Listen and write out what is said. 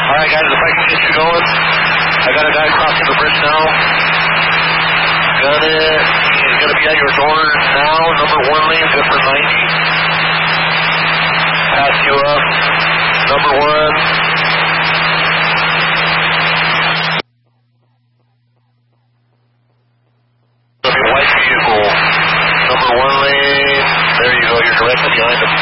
Alright guys, if I can get you going. I got a guy crossing the bridge now. Got it. He's going to be at your door now. Number 1 lane, good for 90. Pass you up. Number 1. White vehicle. Number 1 lane. There you go. You're directly behind him.